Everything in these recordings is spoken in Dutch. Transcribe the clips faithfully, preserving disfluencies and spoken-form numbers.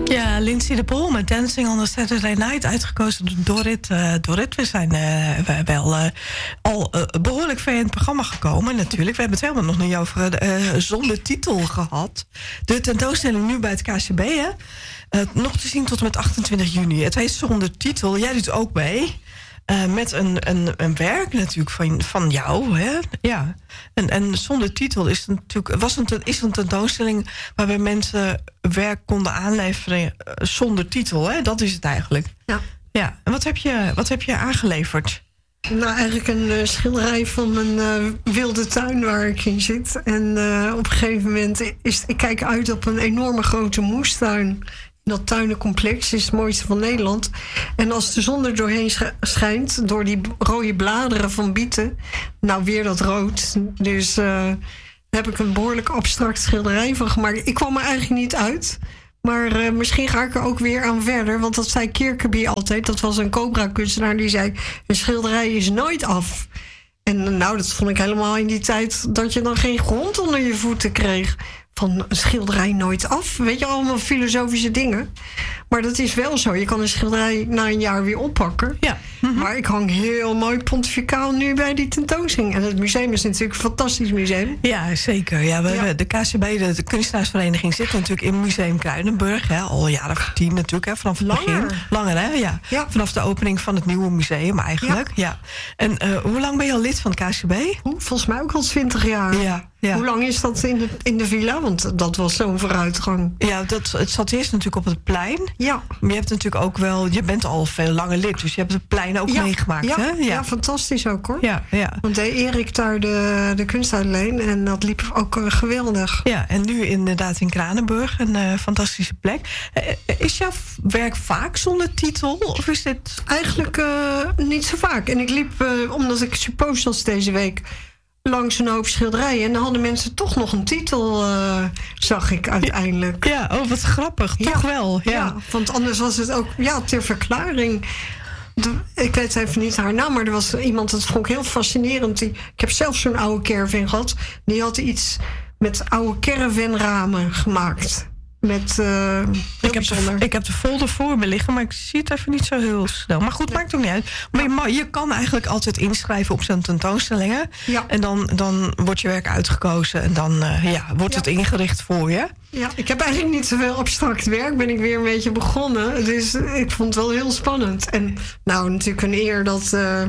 Ja, Lindsay de Pol met Dancing on a Saturday Night, uitgekozen door Dorrit. Uh, Dorrit. We zijn uh, wel uh, al uh, behoorlijk ver in het programma gekomen, natuurlijk. We hebben het helemaal nog niet over uh, zonder titel gehad. De tentoonstelling nu bij het K C B, hè? Uh, nog te zien tot en met achtentwintig juni. Het heet Zonder Titel. Jij doet ook mee. Uh, met een, een, een werk natuurlijk van, van jou. Hè? Ja. En, en Zonder Titel is natuurlijk, was een, is een tentoonstelling waarbij mensen werk konden aanleveren uh, zonder titel. Hè? Dat is het eigenlijk. Ja. Ja. En wat heb je, wat heb je aangeleverd? Nou, eigenlijk een uh, schilderij van mijn uh, wilde tuin waar ik in zit. En uh, op een gegeven moment is ik kijk uit op een enorme grote moestuin. Dat tuinencomplex is het mooiste van Nederland. En als de zon er doorheen schijnt, door die rode bladeren van bieten, nou, weer dat rood. Dus uh, daar heb ik een behoorlijk abstract schilderij van gemaakt. Ik kwam er eigenlijk niet uit. Maar uh, misschien ga ik er ook weer aan verder. Want dat zei Kirkeby altijd. Dat was een Cobra-kunstenaar die zei: een schilderij is nooit af. En nou, dat vond ik helemaal in die tijd dat je dan geen grond onder je voeten kreeg. Van een schilderij nooit af. Weet je, allemaal filosofische dingen. Maar dat is wel zo. Je kan een schilderij na een jaar weer oppakken. Ja. Mm-hmm. Maar ik hang heel mooi pontificaal nu bij die tentoonstelling. En het museum is natuurlijk een fantastisch museum. Ja, zeker. Ja, we, Ja. De K C B, de, de kunstenaarsvereniging, zit natuurlijk in Museum Kruinenburg. Hè, al jaren of tien natuurlijk, hè, vanaf het Langer. begin. Langer, hè? Ja. Ja. Vanaf de opening van het nieuwe museum eigenlijk. Ja. Ja. En uh, hoe lang ben je al lid van het K C B? Oeh, volgens mij ook al twintig jaar. Ja. Ja. Hoe lang is dat in de, in de villa? Want dat was zo'n vooruitgang. Ja, dat, het zat eerst natuurlijk op het plein. Ja. Maar je hebt natuurlijk ook wel, je bent al veel langer lid, dus je hebt het plein ook ja. meegemaakt, ja. hè? Ja. Ja. fantastisch ook, hoor. Ja, ja. Want deed Erik daar de, de kunstuitleen en dat liep ook uh, geweldig. Ja, en nu inderdaad in Kranenburg, een uh, fantastische plek. Uh, is jouw werk vaak zonder titel? Of is dit... Eigenlijk uh, niet zo vaak. En ik liep, uh, omdat ik suppose was deze week, langs een hoop schilderijen. En dan hadden mensen toch nog een titel, uh, zag ik uiteindelijk. Ja, oh, wat grappig. Ja. Toch wel, ja. ja. Want anders was het ook, ja, ter verklaring. De, ik weet even niet haar naam, maar er was iemand, dat vond ik heel fascinerend. Die, ik heb zelf zo'n oude caravan gehad. Die had iets met oude caravanramen gemaakt. Met, uh, ik, heb de, ik heb de folder voor me liggen, maar ik zie het even niet zo heel snel. Maar goed, ja. Maakt ook niet uit. Maar je, ma- je kan eigenlijk altijd inschrijven op zo'n tentoonstellingen. Ja. En dan, dan wordt je werk uitgekozen en dan uh, ja, wordt ja. het ingericht voor je. Ja, ik heb eigenlijk niet zoveel abstract werk. Ben ik weer een beetje begonnen. Dus ik vond het wel heel spannend. En nou, natuurlijk een eer dat... Uh,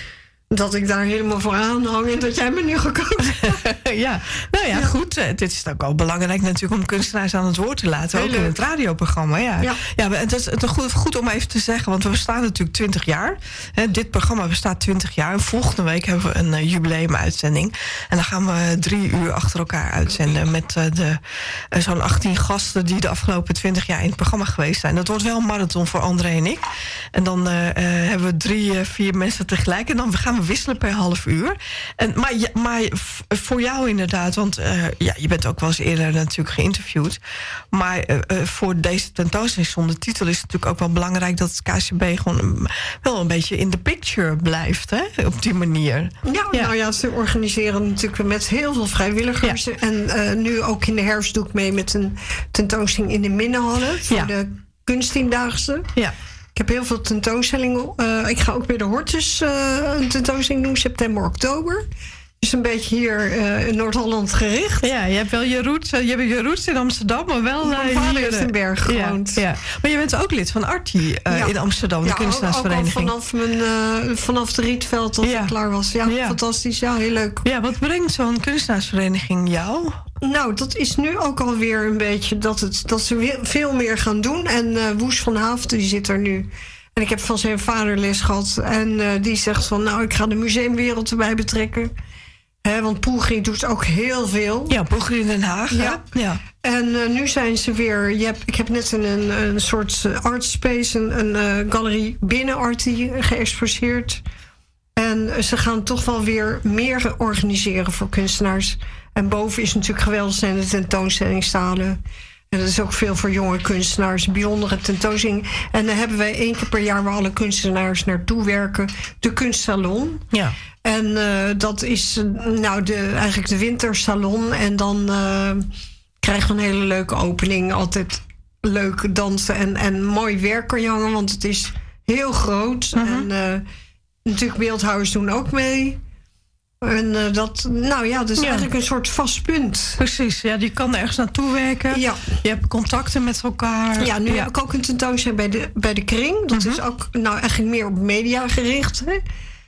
dat ik daar helemaal voor aanhang en dat jij me nu gekozen hebt. Ja, nou ja, ja. goed. Uh, dit is ook wel belangrijk natuurlijk om kunstenaars aan het woord te laten. Heel ook leuk. In het radioprogramma, ja. Ja, ja het is het is goed, goed om even te zeggen, want we bestaan natuurlijk twintig jaar. Hè, dit programma bestaat twintig jaar. En volgende week hebben we een uh, jubileumuitzending. En dan gaan we drie uur achter elkaar uitzenden met uh, de, uh, zo'n achttien gasten die de afgelopen twintig jaar in het programma geweest zijn. Dat wordt wel een marathon voor André en ik. En dan uh, uh, hebben we drie, uh, vier mensen tegelijk. En dan gaan we wisselen per half uur. En, maar, ja, maar voor jou inderdaad, want uh, ja, je bent ook wel eens eerder natuurlijk geïnterviewd. Maar uh, uh, voor deze tentoonstelling zonder titel is het natuurlijk ook wel belangrijk dat het K C B gewoon wel een beetje in de picture blijft, hè? Op die manier. Ja, ja. nou ja, ze organiseren natuurlijk met heel veel vrijwilligers. Ja. En uh, nu ook in de herfst doe ik mee met een tentoonstelling in de Minnehallen voor ja. de kunsttiendaagse. Ja. Ik heb heel veel tentoonstellingen. Uh, ik ga ook bij de Hortus uh, een tentoonstelling doen, september, oktober. Dus een beetje hier uh, in Noord-Holland gericht. Ja, je hebt wel je roots, je hebt je roots in Amsterdam, maar wel uh, hier hier in Berg gewoond. Ja, ja. Maar je bent ook lid van Arti uh, ja. in Amsterdam, de ja, kunstenaarsvereniging. Ook al vanaf, mijn, uh, vanaf de Rietveld tot ja. ik klaar was. Ja, ja, fantastisch. Ja, heel leuk. Ja, wat brengt zo'n kunstenaarsvereniging jou? Nou, dat is nu ook alweer een beetje dat, het, dat ze weer veel meer gaan doen. En uh, Woes van Haafden, die zit er nu. En ik heb van zijn vader les gehad. En uh, die zegt van, nou, ik ga de museumwereld erbij betrekken. He, want Poelgrie doet ook heel veel. Ja, Poelgrie in Den Haag. Ja. ja. En uh, nu zijn ze weer... Je hebt, ik heb net een, een, een soort artspace, een, een uh, galerie binnen Arti geëxposeerd. En ze gaan toch wel weer meer organiseren voor kunstenaars. En boven is natuurlijk geweldig zijn de tentoonstellingszalen. En dat is ook veel voor jonge kunstenaars, bijzondere tentoonstelling. En dan hebben wij één keer per jaar waar alle kunstenaars naartoe werken, de kunstsalon. Ja. En uh, dat is uh, nou de, eigenlijk de wintersalon. En dan uh, krijgen we een hele leuke opening. Altijd leuk dansen en, en mooi werk kan je hangen, want het is heel groot. Uh-huh. En uh, natuurlijk beeldhouwers doen ook mee. En uh, dat, nou ja, dat is ja. eigenlijk een soort vast punt. Precies, ja, die kan ergens naartoe werken. Ja. Je hebt contacten met elkaar. Ja, nu ja. heb ik ook een tentoonstelling bij de, bij de Kring. Dat uh-huh. is ook nou eigenlijk meer op media gericht. Hè?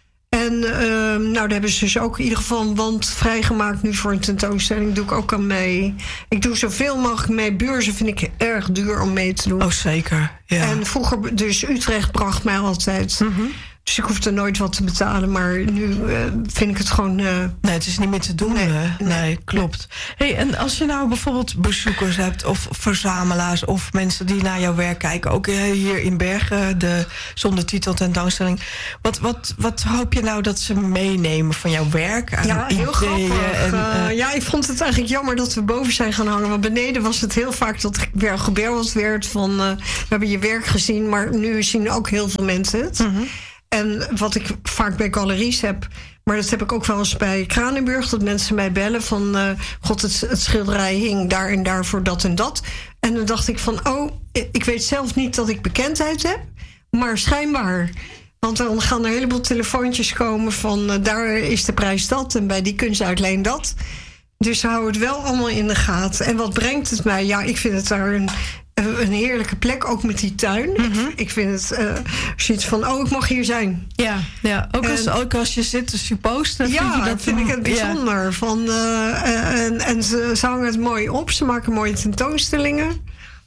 En uh, nou, daar hebben ze dus ook in ieder geval een wand vrijgemaakt nu voor een tentoonstelling. Doe ik ook aan mee. Ik doe zoveel mogelijk mee. Beurzen vind ik erg duur om mee te doen. Oh, zeker. Ja. En vroeger, dus Utrecht bracht mij altijd. Uh-huh. Dus ik hoefde nooit wat te betalen. Maar nu uh, vind ik het gewoon... Uh... Nee, het is niet meer te doen. Nee, nee, nee klopt. Hey, en als je nou bijvoorbeeld bezoekers hebt... of verzamelaars of mensen die naar jouw werk kijken... ook hier in Bergen, de Zonder Titel tentoonstelling... Wat, wat, wat hoop je nou dat ze meenemen van jouw werk? Aan ja, heel grappig. En, uh... Uh, ja, ik vond het eigenlijk jammer dat we boven zijn gaan hangen. Want beneden was het heel vaak dat ik weer gebeld werd van... Uh, we hebben je werk gezien, maar nu zien ook heel veel mensen het. Mm-hmm. En wat ik vaak bij galeries heb... maar dat heb ik ook wel eens bij Kranenburg... dat mensen mij bellen van... Uh, god, het, het schilderij hing daar en daar voor dat en dat. En dan dacht ik van... oh, ik weet zelf niet dat ik bekendheid heb... maar schijnbaar. Want dan gaan er een heleboel telefoontjes komen van... Uh, daar is de prijs dat en bij die kunstuitleen dat. Dus hou het wel allemaal in de gaten. En wat brengt het mij? Ja, ik vind het daar een... een heerlijke plek, ook met die tuin. Mm-hmm. Ik, ik vind het uh, zoiets van, oh, ik mag hier zijn. Ja, ja. Ook, als, en, ook als je zit te supposten. Ja, vind je dat vind ik het bijzonder. Ja. Van, uh, en, en ze, ze hangen het mooi op. Ze maken mooie tentoonstellingen.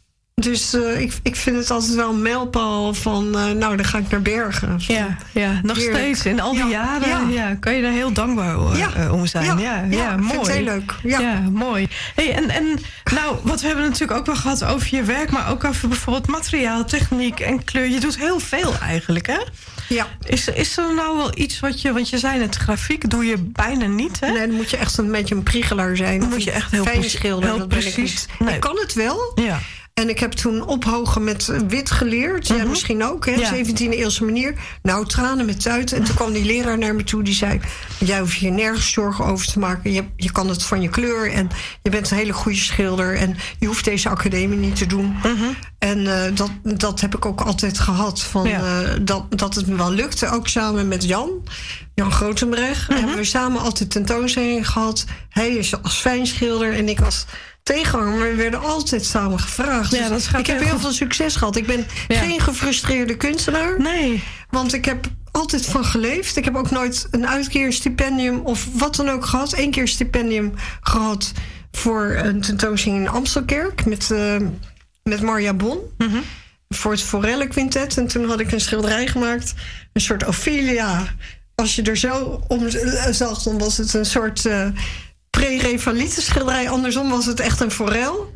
Dus uh, ik, ik vind het altijd wel een mijlpaal van... Uh, nou, dan ga ik naar Bergen. Ja, ja, nog heerlijk. Steeds. In al die ja, jaren ja. Ja, kan je daar heel dankbaar uh, ja. om zijn. Ja, ja, ja, ja mooi. Vind het heel leuk. Ja, ja mooi. Hey, en, en nou, wat we hebben natuurlijk ook wel gehad over je werk... maar ook over bijvoorbeeld materiaal, techniek en kleur. Je doet heel veel eigenlijk, hè? Ja. Is, is er nou wel iets wat je... want je zei net, grafiek doe je bijna niet, hè? Nee, dan moet je echt een beetje een priegelaar zijn. Dan moet je echt heel, fijn schilderen, heel dat precies. Ben ik, niet. Nee. Ik kan het wel. Ja. En ik heb toen ophogen met wit geleerd. Mm-hmm. Ja, misschien ook, hè? Ja. zeventiende-eeuwse manier. Nou, tranen met tuiten. En toen kwam die leraar naar me toe. Die zei, jij hoeft je nergens zorgen over te maken. Je, je kan het van je kleur. En je bent een hele goede schilder. En je hoeft deze academie niet te doen. Mm-hmm. En uh, dat, dat heb ik ook altijd gehad. Van, ja. uh, dat, dat het me wel lukte. Ook samen met Jan. Jan Grotenbrecht. Mm-hmm. Hebben we samen altijd tentoonstellingen gehad. Hij is als fijnschilder. En ik als... tegenhanger, maar we werden altijd samen gevraagd. Ja, dat gaat ik heb heel heel veel succes gehad. Ik ben ja. geen gefrustreerde kunstenaar. Nee. Want ik heb altijd van geleefd. Ik heb ook nooit een uitkeer, stipendium of wat dan ook gehad. Eén keer een stipendium gehad voor een tentoonstelling in Amstelkerk met, uh, met Marja Bon. Mm-hmm. Voor het Forelle Quintet. En toen had ik een schilderij gemaakt. Een soort Ophelia. Als je er zo om zag, dan was het een soort... Uh, pre-Revalite schilderij. Andersom was het echt een forel.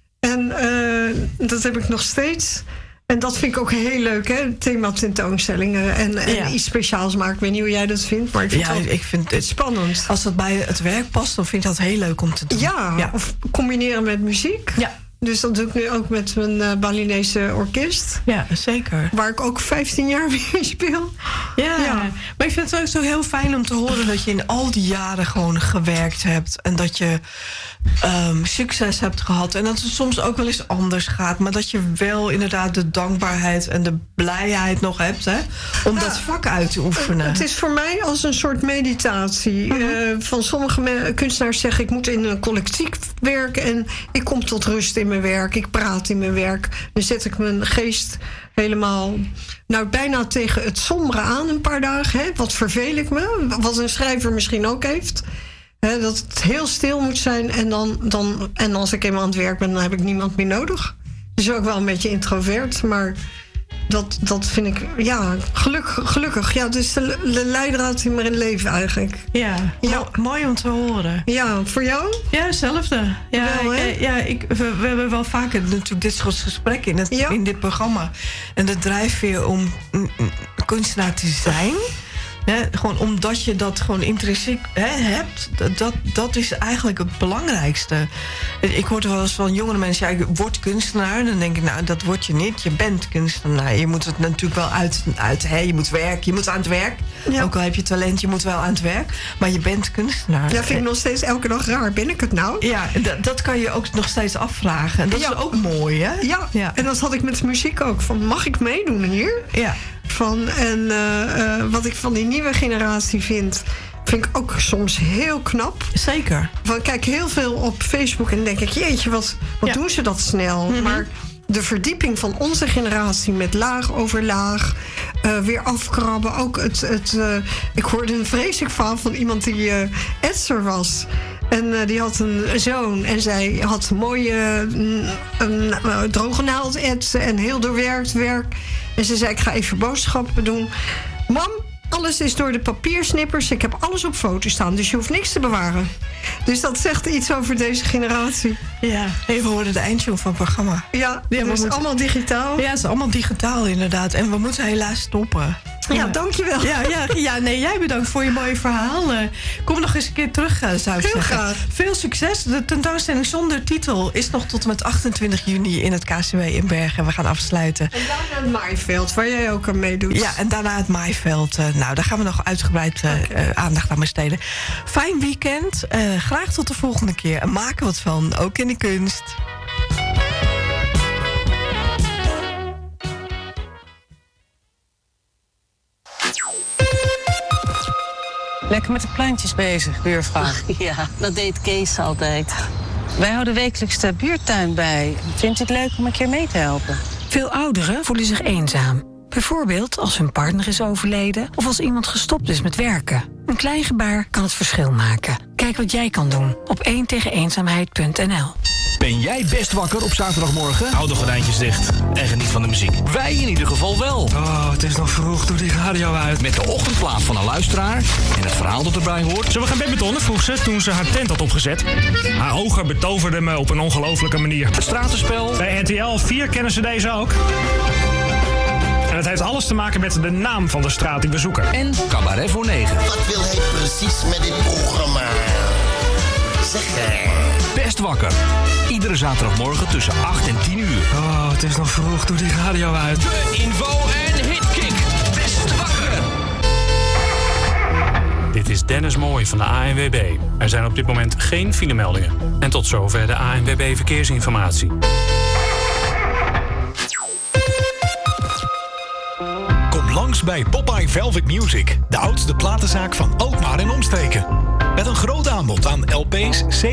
En uh, dat heb ik nog steeds. En dat vind ik ook heel leuk, hè? Thema tentoonstellingen. En, en ja. iets speciaals maken. Ik weet niet hoe jij dat vindt, maar ik vind, ja, het, ik vind het spannend. Als dat bij het werk past, dan vind ik dat heel leuk om te doen. Ja, ja. Of combineren met muziek. Ja. Dus dat doe ik nu ook met mijn uh, Balinese orkest. Ja, zeker. Waar ik ook vijftien jaar mee speel. Ja, ja, maar ik vind het ook zo heel fijn om te horen... dat je in al die jaren gewoon gewerkt hebt. En dat je um, succes hebt gehad. En dat het soms ook wel eens anders gaat. Maar dat je wel inderdaad de dankbaarheid en de blijheid nog hebt... Hè, om ja, dat vak uit te oefenen. Het is voor mij als een soort meditatie. Mm-hmm. Uh, van sommige me- kunstenaars zeggen... ik moet in een collectief werken en ik kom tot rust in mijn werk. Ik praat in mijn werk. Dan zet ik mijn geest helemaal... nou, bijna tegen het sombere aan een paar dagen. Hè? Wat verveel ik me. Wat een schrijver misschien ook heeft. Hè? Dat het heel stil moet zijn. En, dan, dan, en als ik eenmaal aan het werk ben, dan heb ik niemand meer nodig. Dus ook wel een beetje introvert. Maar dat, dat vind ik, ja, gelukkig. gelukkig. Ja, dus de, de leidraad in mijn leven eigenlijk. Ja, ja. Mo- mooi om te horen. Ja, voor jou? Ja, hetzelfde. Ja, wel, ik, ja ik, we, we hebben wel vaker natuurlijk dit soort gesprekken in, het, ja. in dit programma. En de drijfveer om een kunstenaar te zijn... Hè, gewoon omdat je dat gewoon intrinsiek hè, hebt. Dat, dat, dat is eigenlijk het belangrijkste. Ik hoorde wel eens van jongere mensen... ja, ik word kunstenaar. Dan denk ik, nou, dat word je niet. Je bent kunstenaar. Je moet het natuurlijk wel uit... uit hè, je moet werken, je moet aan het werk. Ja. Ook al heb je talent, je moet wel aan het werk. Maar je bent kunstenaar. Ja, vind ik nog steeds elke dag raar. Ben ik het nou? Ja, dat, dat kan je ook nog steeds afvragen. En dat ja. is ook mooi, hè? Ja. ja, en dat had ik met de muziek ook. Van, mag ik meedoen hier? Ja. Van, en uh, uh, wat ik van die nieuwe generatie vind... vind ik ook soms heel knap. Zeker. Want ik kijk heel veel op Facebook en denk ik... jeetje, wat, wat ja. doen ze dat snel? Mm-hmm. Maar de verdieping van onze generatie met laag over laag... Uh, weer afkrabben. Ook het... het uh, ik hoorde een vreselijk verhaal van iemand die uh, etser was... En uh, die had een zoon en zij had mooie uh, een, uh, droge naald etsen en heel doorwerkt werk. En ze zei, ik ga even boodschappen doen. Mam, alles is door de papiersnippers. Ik heb alles op foto staan, dus je hoeft niks te bewaren. Dus dat zegt iets over deze generatie. Ja, even hoorden de eindtune van het programma. Ja, ja dus het is moeten... allemaal digitaal. Ja, het is allemaal digitaal inderdaad. En we moeten helaas stoppen. Ja, ja, dankjewel. Ja, ja, ja, nee, jij bedankt voor je mooie verhaal. Uh, kom nog eens een keer terug, uh, zou ik Heel zeggen. Graag. Veel succes. De tentoonstelling zonder titel is nog tot en met achtentwintig juni in het K C W in Bergen. We gaan afsluiten. En daarna het maaiveld, waar jij ook aan meedoet. Ja, en daarna het maaiveld. Uh, nou, daar gaan we nog uitgebreid uh, okay. uh, aandacht aan besteden. Fijn weekend. Uh, graag tot de volgende keer. En maak er wat van, ook in de kunst. Lekker met de plantjes bezig, buurvrouw. Ja, dat deed Kees altijd. Wij houden wekelijks de buurtuin bij. Vindt u het leuk om een keer mee te helpen? Veel ouderen voelen zich eenzaam. Bijvoorbeeld als hun partner is overleden of als iemand gestopt is met werken. Een klein gebaar kan het verschil maken. Kijk wat jij kan doen op één tegen eenzaamheid punt n l. Ben jij best wakker op zaterdagmorgen? Hou de gordijntjes dicht en geniet van de muziek. Wij in ieder geval wel. Oh, het is nog vroeg, doe die radio uit. Met de ochtendplaat van een luisteraar en het verhaal dat erbij hoort. Zullen we gaan badmintonnen, vroeg ze toen ze haar tent had opgezet. Haar ogen betoverden me op een ongelofelijke manier. Het stratenspel. Bij R T L vier kennen ze deze ook. En het heeft alles te maken met de naam van de straat die we zoeken. En Cabaret voor negen. Wat wil hij precies met dit programma? Zeg er. Best wakker. Iedere zaterdagmorgen tussen acht en tien uur. Oh, het is nog vroeg, doe die radio uit. De info en hitkick. Best wakker. Dit is Dennis Mooij van de A N W B. Er zijn op dit moment geen filemeldingen. En tot zover de A N W B verkeersinformatie. Langs bij Popeye Velvet Music, de oudste platenzaak van Alkmaar en omstreken. Met een groot aanbod aan L P's, C D's